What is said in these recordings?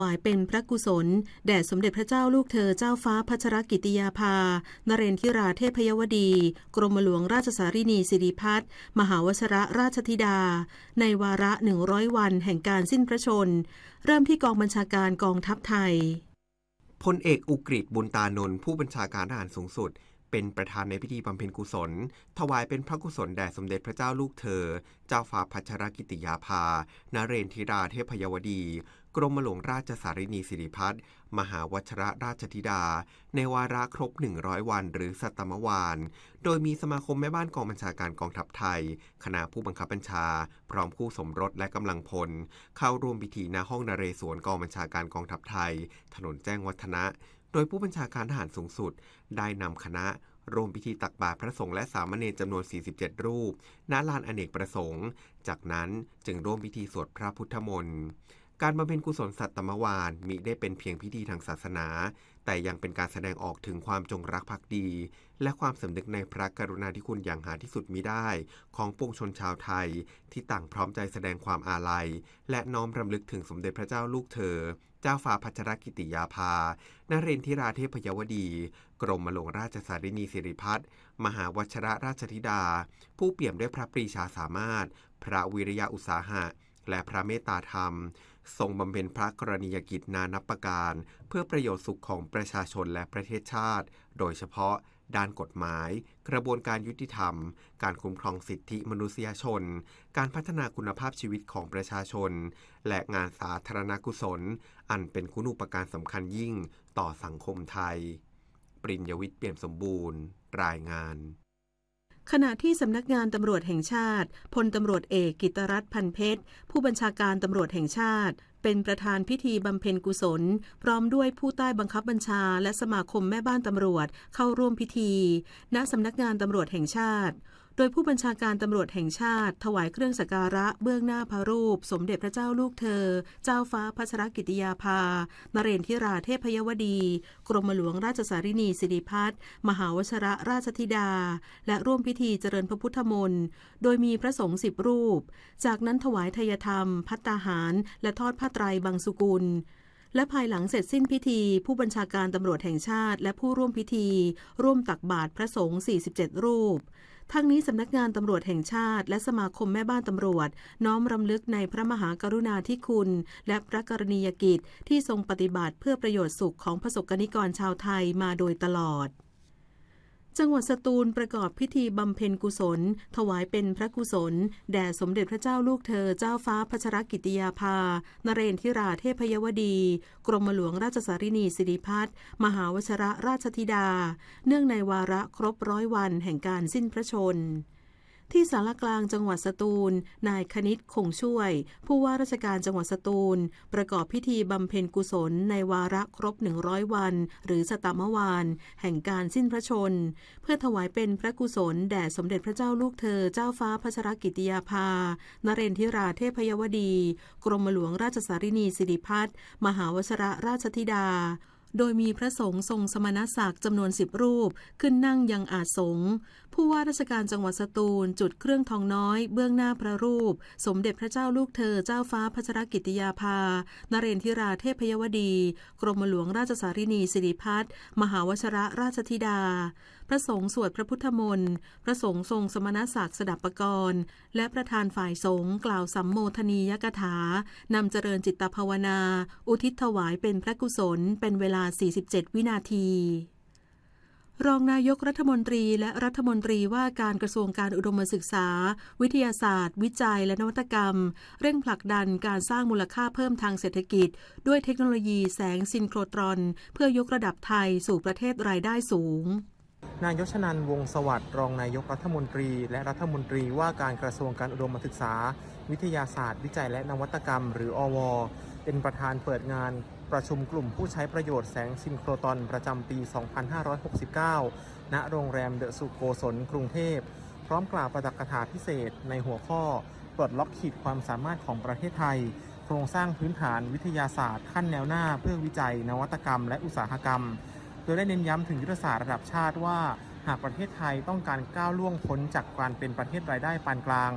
ถวายเป็นพระกุศลแด่สมเด็จพระเจ้าลูกเธอเจ้าฟ้าพัชรกิติยาภานเรนทิราเทพยวดีกรมหลวงราชสารินีสิริพัฒน์มหาวชรราชธิดาในวาระ100วันแห่งการสิ้นพระชนม์เริ่มที่กองบัญชาการกองทัพไทยพลเอกอุกฤษบุญตานนท์ผู้บัญชาการทหารสูงสุดเป็นประธานในพิธีบำเพ็ญกุศลถวายเป็นพระกุศลแด่สมเด็จพระเจ้าลูกเธอเจ้าฟ้าพัชรกิติยาภานเรนทิราเทพยวดีกรมหลวงราชสารินีสิริพัฒน์มหาวชรราชธิดาในวาระครบ100วันหรือสัตมวานโดยมีสมาคมแม่บ้านกองบัญชาการกองทัพไทยคณะผู้บังคับบัญชาพร้อมคู่สมรสและกำลังพลเข้าร่วมพิธีณห้องนเรศวรกองบัญชาการกองทัพไทยถนนแจ้งวัฒนะโดยผู้บัญชาการทหารสูงสุดได้นำคณะร่วมพิธีตักบาตรพระสงฆ์และสามเณรจำนวน47รูปณลานอเนกประสงค์จากนั้นจึงร่วมพิธีสวดพระพุทธมนต์การบำเพ็ญกุศลสัตตมวานมิได้เป็นเพียงพิธีทางศาสนาแต่ยังเป็นการแสดงออกถึงความจงรักภักดีและความสำนึกในพระกรุณาธิคุณอย่างหาที่สุดมิได้ของปวงชนชาวไทยที่ต่างพร้อมใจแสดงความอาลัยและน้อมรำลึกถึงสมเด็จพระเจ้าลูกเธอเจ้าฟ้าพัชรกิติยาภานเรนทิราเทพยวดีกรมหลวงราชสารินีสิริพัฒน์มหาวชรราชธิดาผู้เปี่ยมด้วยพระปรีชาสามารถพระวิริยะอุตสาหะและพระเมตตาธรรมทรงบำเพ็ญพระกรณียกิจนานับประการเพื่อประโยชน์สุขของประชาชนและประเทศชาติโดยเฉพาะด้านกฎหมายกระบวนการยุติธรรมการคุ้มครองสิทธิมนุษยชนการพัฒนาคุณภาพชีวิตของประชาชนและงานสาธารณกุศลอันเป็นคุณูปการสำคัญยิ่งต่อสังคมไทยปริญญวิทย์เปี่ยมสมบูรณ์รายงานขณะที่สำนักงานตำรวจแห่งชาติพลตำรวจเอกกิตติรัตน์พันเพชรผู้บัญชาการตำรวจแห่งชาติเป็นประธานพิธีบำเพ็ญกุศลพร้อมด้วยผู้ใต้บังคับบัญชาและสมาคมแม่บ้านตำรวจเข้าร่วมพิธีณสำนักงานตำรวจแห่งชาติโดยผู้บัญชาการตำรวจแห่งชาติถวายเครื่องสักการะเบื้องหน้าพระรูปสมเด็จพระเจ้าลูกเธอเจ้าฟ้าพัชรกิติยาภานเรนทิราเทพยวดีกรมหลวงราชสารินีสิริพัฒน์มหาวชรราชธิดาและร่วมพิธีเจริญพระพุทธมนต์โดยมีพระสงฆ์10รูปจากนั้นถวายทายธรรมภัตตาหารและทอดผ้าไตรบางสุกุลและภายหลังเสร็จสิ้นพิธีผู้บัญชาการตำรวจแห่งชาติและผู้ร่วมพิธีร่วมตักบาตรพระสงฆ์47รูปทั้งนี้สำนักงานตำรวจแห่งชาติและสมาคมแม่บ้านตำรวจน้อมรำลึกในพระมหากรุณาธิคุณและพระกรณียกิจที่ทรงปฏิบัติเพื่อประโยชน์สุขของประสบกนิกรชาวไทยมาโดยตลอดจังหวัดสตูลประกอบพิธีบำเพ็ญกุศลถวายเป็นพระกุศลแด่สมเด็จพระเจ้าลูกเธอเจ้าฟ้าพัชรกิติยาภานเรนทิราเทพยวดีกรมหลวงราชสารินีสิริพัฒน์มหาวชรราชธิดาเนื่องในวาระครบ100วันแห่งการสิ้นพระชนม์ที่ศาลากลางจังหวัดสตูลนายคณิตคงช่วยผู้ว่าราชการจังหวัดสตูลประกอบพิธีบำเพ็ญกุศลในวาระครบ100วันหรือสัตตมวานแห่งการสิ้นพระชนม์เพื่อถวายเป็นพระกุศลแด่สมเด็จพระเจ้าลูกเธอเจ้าฟ้าพัชรกิติยาภานเรนทิราเทพยวดีกรมหลวงราชสารินีสิริพัฒน์มหาวชรราชธิดาโดยมีพระสงฆ์ทรงสมณศักดิ์จำนวน10รูปขึ้นนั่งยังอาสงฆ์ผู้ว่าราชการจังหวัดสตูลจุดเครื่องทองน้อยเบื้องหน้าพระรูปสมเด็จพระเจ้าลูกเธอเจ้าฟ้าพัชรกิติยาภานเรนทิราเทพยวดีกรมหลวงราชสารินีสิริพัฒน์มหาวชรราชธิดาพระสงฆ์สวดพระพุทธมนต์พระสงฆ์ทรงสมณศักดิ์สดับปกรณ์และประธานฝ่ายสงฆ์กล่าวสัมโมทนียกถานำเจริญจิตภาวนาอุทิศถวายเป็นพระกุศลเป็นเวลา47วินาทีรองนายกรัฐมนตรีและรัฐมนตรีว่าการกระทรวงการอุดมศึกษาวิทยาศาสตร์วิจัยและนวัตกรรมเร่งผลักดันการสร้างมูลค่าเพิ่มทางเศรษฐกิจด้วยเทคโนโลยีแสงซินโครตรอนเพื่อยกระดับไทยสู่ประเทศรายได้สูงนายชนันท์ วงศ์สวัสดิ์รองนายกรัฐมนตรีและรัฐมนตรีว่าการกระทรวงการอุดมศึกษาวิทยาศาสตร์วิจัยและนวัตกรรมหรืออว.เป็นประธานเปิดงานประชุมกลุ่มผู้ใช้ประโยชน์แสงซินโครตรอนประจำปี 2569 ณ โรงแรมเดอะสุโกศลกรุงเทพพร้อมกล่าวปาฐกถาพิเศษในหัวข้อปลดล็อกขีดความสามารถของประเทศไทยโครงสร้างพื้นฐานวิทยาศาสตร์ขั้นแนวหน้าเพื่อวิจัยนวัตกรรมและอุตสาหกรรมโดยได้เน้นย้ำถึงยุทธศาสตร์ระดับชาติว่าหากประเทศไทยต้องการก้าวล่วงพ้นจากการเป็นประเทศรายได้ปานกลาง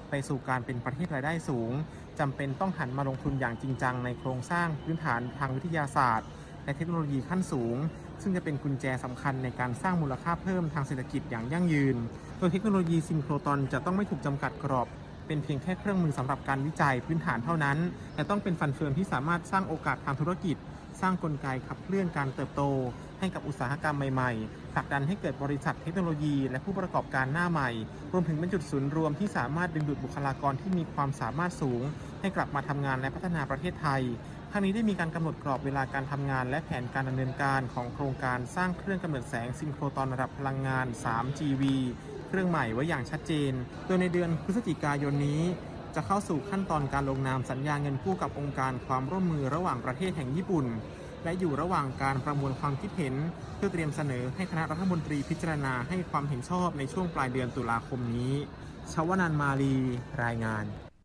ไปสู่การเป็นประเทศรายได้สูงจำเป็นต้องหันมาลงทุนอย่างจริงจังในโครงสร้างพื้นฐานทางวิทยาศาสตร์และเทคโนโลยีขั้นสูงซึ่งจะเป็นกุญแจสำคัญในการสร้างมูลค่าเพิ่มทางเศรษฐกิจอย่างยั่งยืนโดยเทคโนโลยีซินโครตรอนจะต้องไม่ถูกจำกัดกรอบเป็นเพียงแค่เครื่องมือสำหรับการวิจัยพื้นฐานเท่านั้นแต่ต้องเป็นฟันเฟืองที่สามารถสร้างโอกาสทางธุรกิจสร้างกลไกขับเคลื่อนการเติบโตให้กับอุตสาหกรรมใหม่ๆผลักดันให้เกิดบริษัทเทคโนโลยีและผู้ประกอบการหน้าใหม่รวมถึงเป็นจุดศูนย์รวมที่สามารถดึงดูดบุคลากรที่มีความสามารถสูงให้กลับมาทำงานและพัฒนาประเทศไทยทางนี้ได้มีการกำหนดกรอบเวลาการทำงานและแผนการดำเนินการของโครงการสร้างเครื่องกำเนิดแสงซินโครตรอนระดับพลังงาน 3GV เครื่องใหม่ไว้อย่างชัดเจนโดยในเดือนพฤศจิกายนนี้จะเข้าสู่ขั้นตอนการลงนามสัญญาเงินกู้กับองค์การความร่วมมือระหว่างประเทศแห่งญี่ปุ่นและอยู่ระหว่างการประมวลความคิดเห็นเพื่อเตรียมเสนอให้คณะรัฐมนตรีพิจารณาให้ความเห็นชอบในช่วงปลายเดือนตุลาคมนี้ชวนันท์ มาลีรายงาน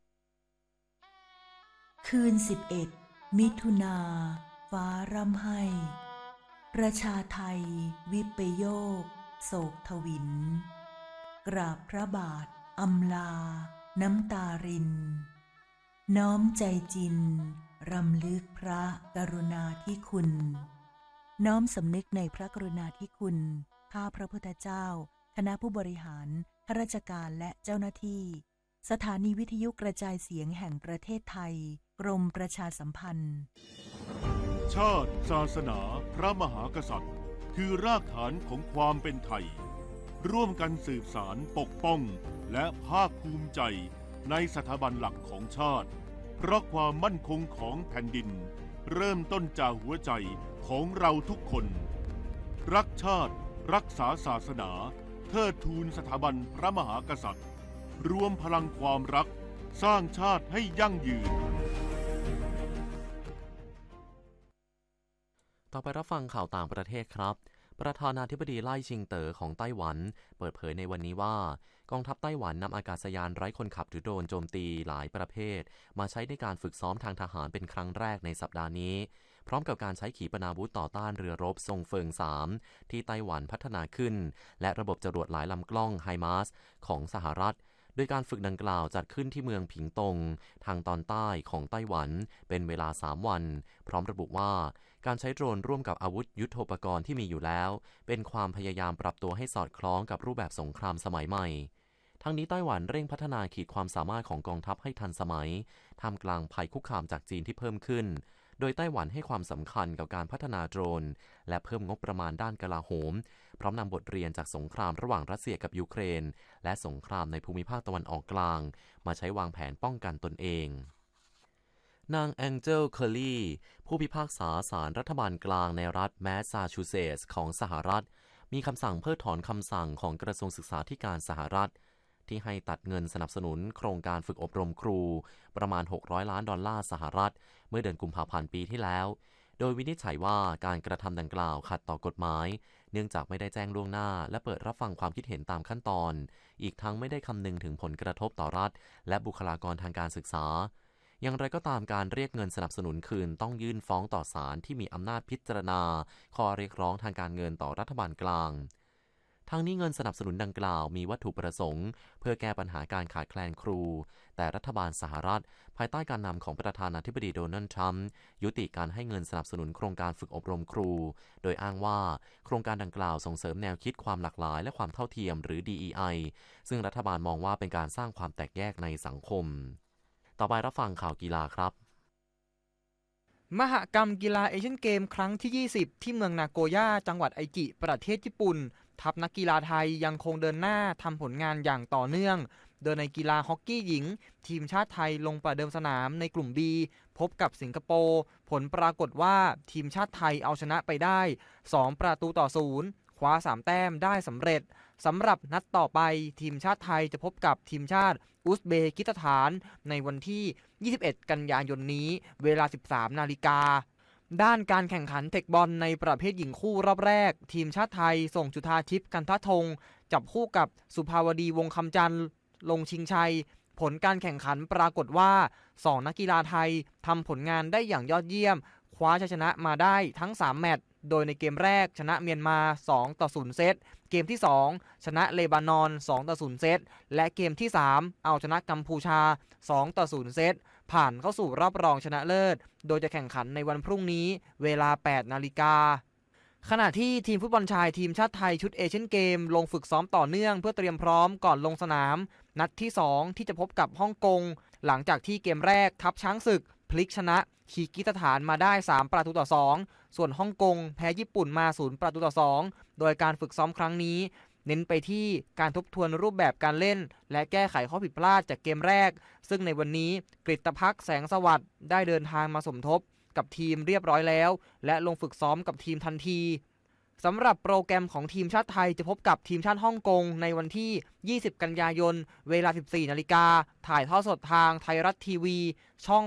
คืน11 มิถุนาฟ้าร่ำไห้ประชาไทยวิปโยคโศกทวินกราบพระบาทอำลาน้ำตารินน้อมใจจินรำลึกพระกรุณาธิคุณน้อมสำนึกในพระกรุณาธิคุณข้าพระพุทธเจ้าคณะผู้บริหารข้าราชการและเจ้าหน้าที่สถานีวิทยุกระจายเสียงแห่งประเทศไทยกรมประชาสัมพันธ์ชาติศาสนาพระมหากษัตริย์คือรากฐานของความเป็นไทยร่วมกันสืบสานปกป้องและภาคภูมิใจในสถาบันหลักของชาติเพราะความมั่นคงของแผ่นดินเริ่มต้นจากหัวใจของเราทุกคนรักชาติรักษาศาสนาเทิดทูนสถาบันพระมหากษัตริย์รวมพลังความรักสร้างชาติให้ยั่งยืนต่อไปรับฟังข่าวต่างประเทศครับประธานาธิบดีไล่ชิงเต๋อของไต้หวันเปิดเผยในวันนี้ว่ากองทัพไต้หวันนำอากาศยานไร้คนขับหรือโดรนโจมตีหลายประเภทมาใช้ในการฝึกซ้อมทางทหารเป็นครั้งแรกในสัปดาห์นี้พร้อมกับการใช้ขีปนาวุธต่อต้านเรือรบทรงเฟิง3ที่ไต้หวันพัฒนาขึ้นและระบบจรวดหลายลำกล้องไฮมาร์สของสหรัฐโดยการฝึกดังกล่าวจัดขึ้นที่เมืองผิงตงทางตอนใต้ของไต้หวันเป็นเวลา3วันพร้อมระบุว่าการใช้โดรนร่วมกับอาวุธยุทโธปกรณ์ที่มีอยู่แล้วเป็นความพยายามปรับตัวให้สอดคล้องกับรูปแบบสงครามสมัยใหม่ทั้งนี้ไต้หวันเร่งพัฒนาขีดความสามารถของกองทัพให้ทันสมัยท่ามกลางภัยคุกคามจากจีนที่เพิ่มขึ้นโดยไต้หวันให้ความสำคัญกับการพัฒนาโดรนและเพิ่มงบประมาณด้านกลาโหมพร้อมนำบทเรียนจากสงครามระหว่างรัสเซียกับยูเครนและสงครามในภูมิภาคตะวันออกกลางมาใช้วางแผนป้องกันตนเองนางแองเจลเคอร์ลีผู้พิพากษาศาลรัฐบาลกลางในรัฐแมสซาชูเซตส์ของสหรัฐมีคำสั่งเพิกถอนคำสั่งของกระทรวงศึกษาธิการสหรัฐที่ให้ตัดเงินสนับสนุนโครงการฝึกอบรมครูประมาณ$600 ล้านสหรัฐเมื่อเดือนกุมภาพันธ์ปีที่แล้วโดยวินิจฉัยว่าการกระทำดังกล่าวขัดต่อกฎหมายเนื่องจากไม่ได้แจ้งล่วงหน้าและเปิดรับฟังความคิดเห็นตามขั้นตอนอีกทั้งไม่ได้คำนึงถึงผลกระทบต่อรัฐและบุคลากรทางการศึกษาอย่างไรก็ตามการเรียกเงินสนับสนุนคืนต้องยื่นฟ้องต่อศาลที่มีอำนาจพิจารณาข้อเรียกร้องทางการเงินต่อรัฐบาลกลางทั้งนี้เงินสนับสนุนดังกล่าวมีวัตถุประสงค์เพื่อแก้ปัญหาการขาดแคลนครูแต่รัฐบาลสหรัฐภายใต้การนำของประธานาธิบดีโดนัลด์ทรัมป์ยุติการให้เงินสนับสนุนโครงการฝึกอบรมครูโดยอ้างว่าโครงการดังกล่าวส่งเสริมแนวคิดความหลากหลายและความเท่าเทียมหรือ DEI ซึ่งรัฐบาลมองว่าเป็นการสร้างความแตกแยกในสังคมต่อไปรับฟังข่าวกีฬาครับมหกรรมกีฬาเอเชียนเกมครั้งที่20ที่เมืองนาโกย่าจังหวัดไอจิประเทศญี่ปุ่นทัพนักกีฬาไทยยังคงเดินหน้าทำผลงานอย่างต่อเนื่องโดยในกีฬาฮอกกี้หญิงทีมชาติไทยลงประเดิมสนามในกลุ่ม B พบกับสิงคโปร์ผลปรากฏว่าทีมชาติไทยเอาชนะไปได้2-0คว้า3แต้มได้สำเร็จสำหรับนัดต่อไปทีมชาติไทยจะพบกับทีมชาติอุซเบกิสถานในวันที่21กันยายนนี้เวลา 13 นาฬิกาด้านการแข่งขันเทคบอลในประเภทหญิงคู่รอบแรกทีมชาติไทยส่งจุฑาทิพย์กันทธงจับคู่กับสุภาวดีวงคำจันทร์ลงชิงชัยผลการแข่งขันปรากฏว่า2นักกีฬาไทยทำผลงานได้อย่างยอดเยี่ยมคคว้าชัยชนะมาได้ทั้ง3แมตช์โดยในเกมแรกชนะเมียนมา2-0เซตเกมที่2ชนะเลบานอน2-0เซตและเกมที่3เอาชนะกัมพูชา2-0เซตผ่านเข้าสู่รอบรองชนะเลิศโดยจะแข่งขันในวันพรุ่งนี้เวลา 8 นาฬิกาขณะที่ทีมฟุตบอลชายทีมชาติไทยชุดเอเชียนเกมลงฝึกซ้อมต่อเนื่องเพื่อเตรียมพร้อมก่อนลงสนามนัดที่2ที่จะพบกับฮ่องกงหลังจากที่เกมแรกทัพช้างศึกพลิกชนะคีร์กิสถานมาได้3-2ส่วนฮ่องกงแพ้ญี่ปุ่นมา0-2โดยการฝึกซ้อมครั้งนี้เน้นไปที่การทบทวนรูปแบบการเล่นและแก้ไขข้อผิดพลาดจากเกมแรกซึ่งในวันนี้กฤตภักดิ์แสงสวัสดิ์ได้เดินทางมาสมทบกับทีมเรียบร้อยแล้วและลงฝึกซ้อมกับทีมทันทีสำหรับโปรแกรมของทีมชาติไทยจะพบกับทีมชาติฮ่องกงในวันที่20กันยายนเวลา 14 นาฬิกาถ่ายทอดสดทางไทยรัฐทีวีช่อง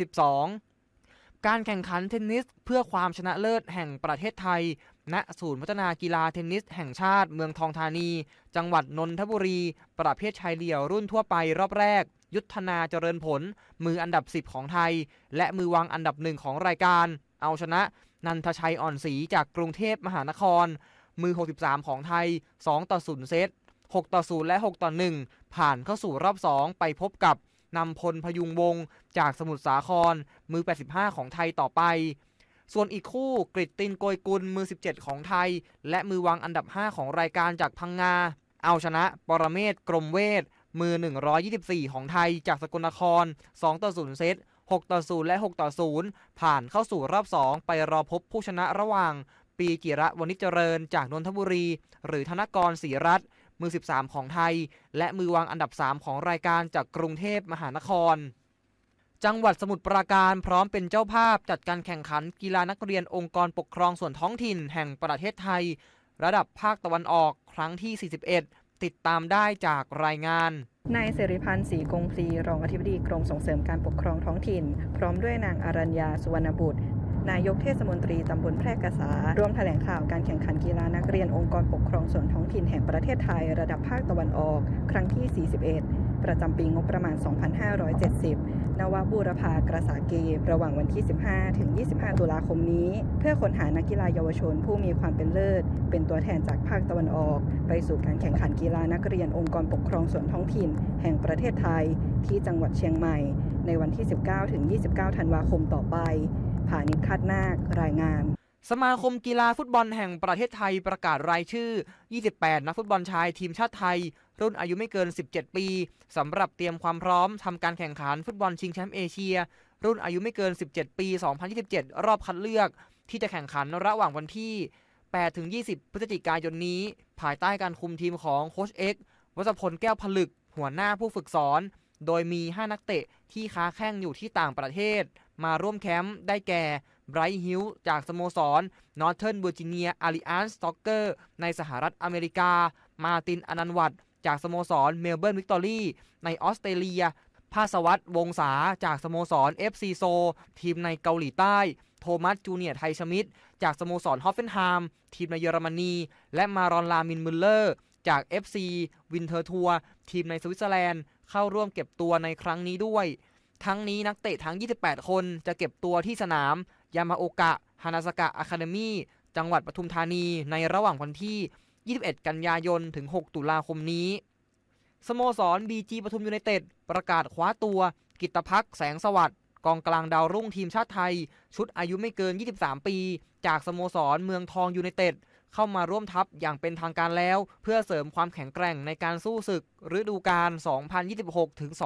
32การแข่งขันเทนนิสเพื่อความชนะเลิศแห่งประเทศไทยณศูนย์พัฒนากีฬาเทนนิสแห่งชาติเมืองทองธานีจังหวัดนนทบุรีประเภทชายเดี่ยวรุ่นทั่วไปรอบแรกยุทธนาเจริญผลมืออันดับ10ของไทยและมือวางอันดับ1ของรายการเอาชนะนันทชัยอ่อนศรีจากกรุงเทพมหานครมือ63ของไทย2-0เซต6-0และ6-1ผ่านเข้าสู่รอบ2ไปพบกับนำพลพยุงวงศ์จากสมุทรสาครมือ85ของไทยต่อไปส่วนอีกคู่กฤตตินโกยกุลมือ17ของไทยและมือวางอันดับ5ของรายการจากพังงาเอาชนะปรเมศกรมเวทมือ124ของไทยจากสกลนคร2-0เซต6-0และ6-0ผ่านเข้าสู่รอบ2ไปรอพบผู้ชนะระหว่างปีจิระวณิชเจริญจากนนทบุรีหรือธนกรศรีรัตน์มือ13ของไทยและมือวางอันดับ3ของรายการจากกรุงเทพมหานครจังหวัดสมุทรปราการพร้อมเป็นเจ้าภาพจัดการแข่งขันกีฬานักเรียนองค์กรปกครองส่วนท้องถิ่นแห่งประเทศไทยระดับภาคตะวันออกครั้งที่41ติดตามได้จากรายงานนายเสรีพันธ์ศรีกงพลีรองอธิบดีกรมส่งเสริมการปกครองท้องถิ่นพร้อมด้วยนางอารัญญาสุวรรณบุตรนายกเทศมนตรีตำบลแพร่กษาร่วมแถลงข่าวการแข่งขันกีฬานักเรียนองค์กรปกครองส่วนท้องถิ่นแห่งประเทศไทยระดับภาคตะวันออกครั้งที่41ประจำปีงบประมาณ2570ณ วบูรพากระษาเกมระหว่างวันที่15ถึง25ตุลาคมนี้เพื่อค้นหานักกีฬาเยาวชนผู้มีความเป็นเลิศเป็นตัวแทนจากภาคตะวันออกไปสู่การแข่งขันกีฬานักเรียนองค์กรปกครองส่วนท้องถิ่นแห่งประเทศไทยที่จังหวัดเชียงใหม่ในวันที่19ถึง29ธันวาคมต่อไปผานิช คาดนาครายงานสมาคมกีฬาฟุตบอลแห่งประเทศไทยประกาศรายชื่อ28นักฟุตบอลชายทีมชาติไทยรุ่นอายุไม่เกิน17ปีสำหรับเตรียมความพร้อมทำการแข่งขันฟุตบอลชิงแชมป์เอเชียรุ่นอายุไม่เกิน17ปี2027รอบคัดเลือกที่จะแข่งขันระหว่างวันที่8ถึง20พฤศจิกายนนี้ภายใต้การคุมทีมของโค้ชเอ็กซ์วชพลแก้วผลึกหัวหน้าผู้ฝึกสอนโดยมี5นักเตะที่ค้าแข้งอยู่ที่ต่างประเทศมาร่วมแคมป์ได้แก่ไบรท์ฮิลส์จากสโมสร Northern Virginia Alliance Soccer ในสหรัฐอเมริกามาร์ตินอนันต์วัฒน์จากสโมสรเมลเบิร์นวิกตอรี่ในออสเตรเลียภาสวัฒน์วงศาจากสโมสร FC โซทีมในเกาหลีใต้โทมัสจูเนียร์ไทชมิดจากสโมสรฮอฟเฟนไฮม์ทีมในเยอรมนีและมารอนลามินมุลเลอร์จาก FC วินเทอร์ทัวร์ทีมในสวิตเซอร์แลนด์เข้าร่วมเก็บตัวในครั้งนี้ด้วยทั้งนี้นักเตะทั้ง28คนจะเก็บตัวที่สนามยามาโอกะฮานาซากะอะคาเดมี่จังหวัดปทุมธานีในระหว่างวันที่21กันยายนถึง6ตุลาคมนี้สโมสร BG ปทุมยูไนเต็ดประกาศคว้าตัวกิตภักดิ์แสงสวัสดิ์กองกลางดาวรุ่งทีมชาติไทยชุดอายุไม่เกิน23ปีจากสโมสรเมืองทองยูไนเต็ดเข้ามาร่วมทัพอย่างเป็นทางการแล้วเพื่อเสริมความแข็งแกร่งในการสู้ศึกฤดูกาล 2026 ถึง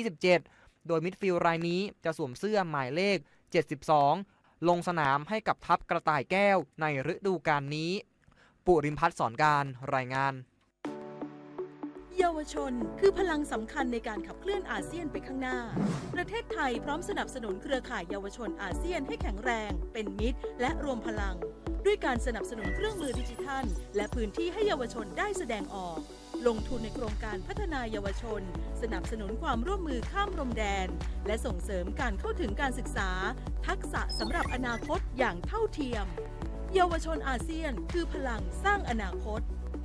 2027 โดยมิดฟิลด์รายนี้จะสวมเสื้อหมายเลข 72 ลงสนามให้กับทัพกระต่ายแก้วในฤดูกาลนี้ปุริมพัฒน์สอนการรายงานเยาวชนคือพลังสำคัญในการขับเคลื่อนอาเซียนไปข้างหน้าประเทศไทยพร้อมสนับสนุนเครือข่ายเยาวชนอาเซียนให้แข็งแรงเป็นมิตรและรวมพลังด้วยการสนับสนุนเครื่องมือดิจิทัลและพื้นที่ให้เยาวชนได้แสดงออกลงทุนในโครงการพัฒนาเยาวชนสนับสนุนความร่วมมือข้ามพรมแดนและส่งเสริมการเข้าถึงการศึกษาทักษะสำหรับอนาคตอย่างเท่าเทียมเยาวชนอาเซียนคือพลังสร้างอนาคต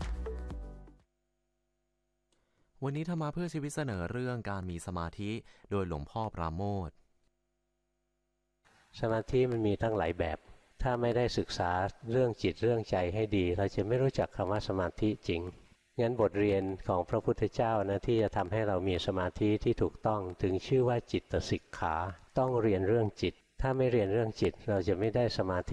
วันนี้ธรรมะเพื่อชีวิตเสนอเรื่องการมีสมาธิโดยหลวงพ่อปราโมทย์สมาธิมันมีทั้งหลายแบบถ้าไม่ได้ศึกษาเรื่องจิตเรื่องใจให้ดีเราจะไม่รู้จักคำว่าสมาธิจริงงั้นบทเรียนของพระพุทธเจ้านะที่จะทำให้เรามีสมาธิที่ถูกต้องถึงชื่อว่าจิตสิกขาต้องเรียนเรื่องจิตถ้าไม่เรียนเรื่องจิตเราจะไม่ได้สมาธิ